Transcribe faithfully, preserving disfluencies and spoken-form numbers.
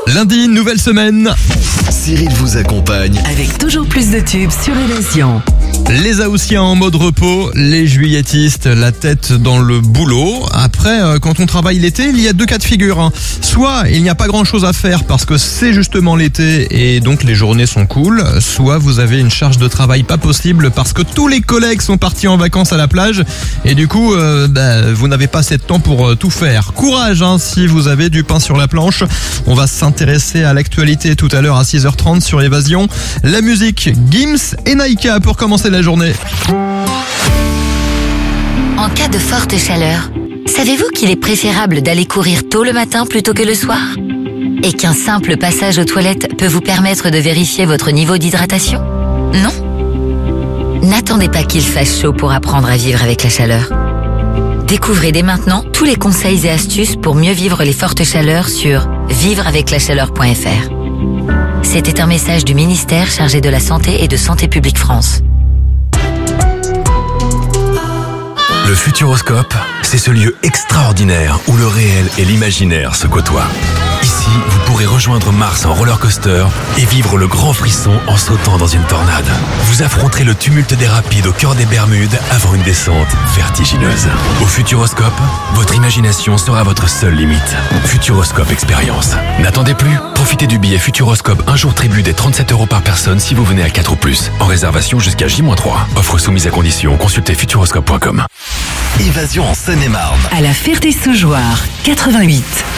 Lundi, nouvelle semaine. Cyril vous accompagne avec toujours plus de tubes sur Évasion. Les Haussiens en mode repos, les juilletistes la tête dans le boulot. Après, quand on travaille l'été, il y a deux cas de figure. Hein. Soit il n'y a pas grand chose à faire parce que c'est justement l'été et donc les journées sont cool. Soit vous avez une charge de travail pas possible parce que tous les collègues sont partis en vacances à la plage et du coup, euh, bah, vous n'avez pas assez de temps pour euh, tout faire. Courage hein, si vous avez du pain sur la planche. On va s'intéresser à l'actualité tout à l'heure à six heures trente sur Évasion. La musique, Gims et Naika pour commencer la journée. En cas de forte chaleur, savez-vous qu'il est préférable d'aller courir tôt le matin plutôt que le soir ? Et qu'un simple passage aux toilettes peut vous permettre de vérifier votre niveau d'hydratation ? Non ? N'attendez pas qu'il fasse chaud pour apprendre à vivre avec la chaleur. Découvrez dès maintenant tous les conseils et astuces pour mieux vivre les fortes chaleurs sur vivre avec la chaleur point f r. C'était un message du ministère chargé de la Santé et de Santé publique France. le Futuroscope, c'est ce lieu extraordinaire où le réel et l'imaginaire se côtoient. Ici, vous pourrez rejoindre Mars en roller coaster et vivre le grand frisson en sautant dans une tornade. Vous affronterez le tumulte des rapides au cœur des Bermudes avant une descente vertigineuse. Au Futuroscope, votre imagination sera votre seule limite. Futuroscope Expérience. N'attendez plus, profitez du billet Futuroscope un jour tribu des trente-sept euros par personne si vous venez à quatre ou plus. En réservation jusqu'à J moins trois. Offre soumise à condition, consultez futuroscope point com. Évasion en Seine-et-Marne. À la Ferté-Soujoire, quatre-vingt-huit.